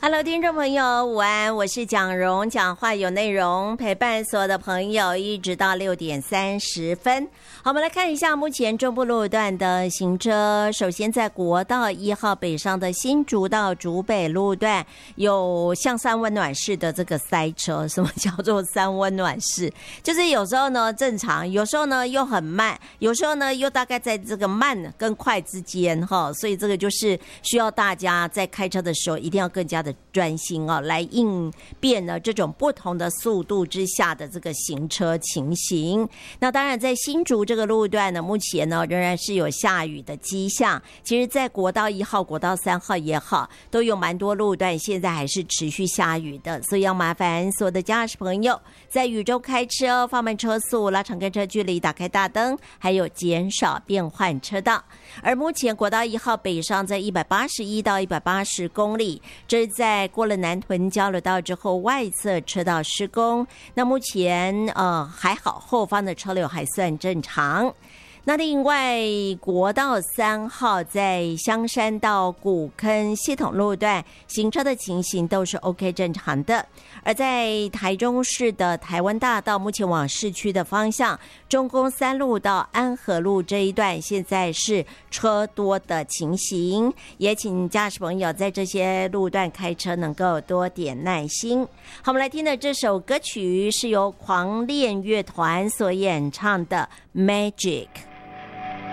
Hello， 听众朋友，午安，我是蒋蓉，讲话有内容，陪伴所有的朋友一直到6:30。好，我们来看一下目前中部路段的行车。首先，在国道1号北上的新竹到竹北路段，有向三温暖式的这个塞车。什么叫做三温暖式？就是有时候呢正常，有时候呢又很慢，有时候呢又大概在这个慢跟快之间哈，所以这个就是需要大家在开车的时候一定要更加的专心哦，来应变呢这种不同的速度之下的这个行车情形。那当然，在新竹这个路段呢，目前呢仍然是有下雨的迹象。其实，在国道1号、国道3号也好，都有蛮多路段现在还是持续下雨的，所以要麻烦所有的驾驶朋友在雨中开车，放慢车速，拉长跟车距离，打开大灯，还有减少变换车道。而目前国道1号北上在181到180公里，这是在过了南屯交流道之后外侧车道施工。那目前还好，后方的车流还算正常。那另外，国道3号在香山到古坑系统路段行车的情形都是 OK 正常的。而在台中市的台湾大道，目前往市区的方向，中宫3路到安和路这一段现在是车多的情形，也请驾驶朋友在这些路段开车能够多点耐心。好，我们来听的这首歌曲是由狂恋乐团所演唱的 Magic。